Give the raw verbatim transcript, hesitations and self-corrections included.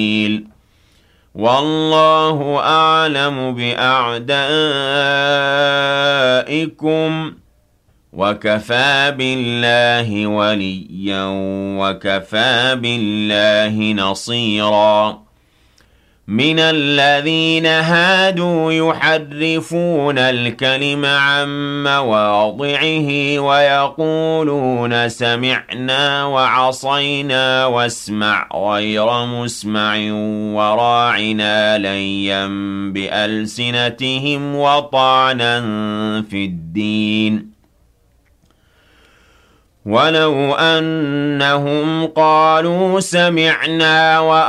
والله أعلم بأعدائكم وكفى بالله وليا وكفى بالله نصيرا من الذين هادوا يحرفون الكلم عن مواضعه ويقولون سمعنا وعصينا واسمع غير مسمع وراعنا ليا بألسنتهم وطعنا في الدين ولو أنهم قالوا سمعنا وأطعنا